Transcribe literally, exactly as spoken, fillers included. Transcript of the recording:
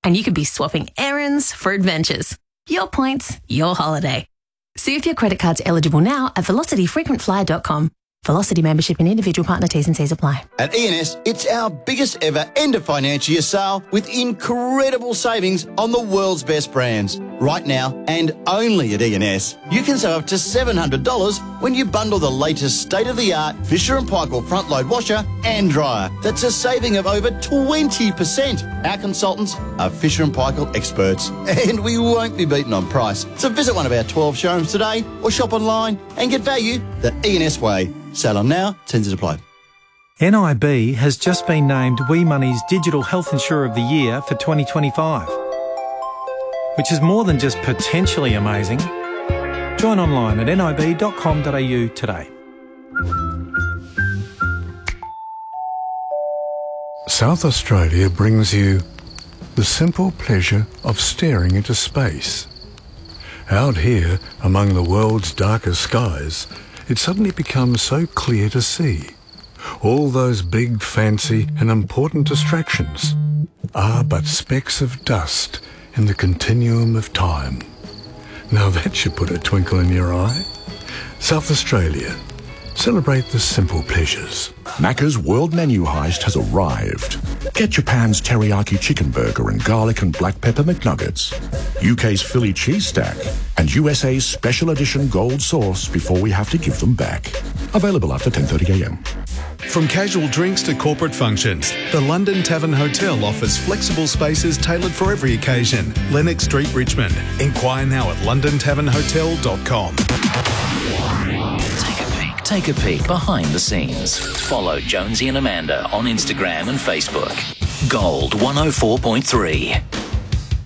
and you could be swapping errands for adventures. Your points, your holiday. See if your credit card's eligible now at velocity frequent flyer dot com. Velocity membership and individual partner T's and C's apply. At E N S, it's our biggest ever end of financial year sale with incredible savings on the world's best brands. Right now, and only at E N S, you can save up to seven hundred dollars when you bundle the latest state-of-the-art Fisher and Paykel front-load washer and dryer. That's a saving of over twenty percent. Our consultants are Fisher and Paykel experts, and we won't be beaten on price. So visit one of our twelve showrooms today or shop online and get value the E N S way. Sale on now, tends to apply. N I B has just been named We Money's Digital Health Insurer of the Year for twenty twenty-five, which is more than just potentially amazing. Join online at nib dot com dot a u today. South Australia brings you the simple pleasure of staring into space. Out here, among the world's darkest skies, it suddenly becomes so clear to see. All those big, fancy and important distractions are but specks of dust in the continuum of time. Now that should put a twinkle in your eye. South Australia. Celebrate the simple pleasures. Macca's World Menu Heist has arrived. Get Japan's teriyaki chicken burger and garlic and black pepper McNuggets, U K's Philly cheese stack, and U S A's special edition gold sauce before we have to give them back. Available after ten thirty a m. From casual drinks to corporate functions, the London Tavern Hotel offers flexible spaces tailored for every occasion. Lennox Street, Richmond. Inquire now at london tavern hotel dot com. Take a peek behind the scenes. Follow Jonesy and Amanda on Instagram and Facebook. Gold one oh four point three.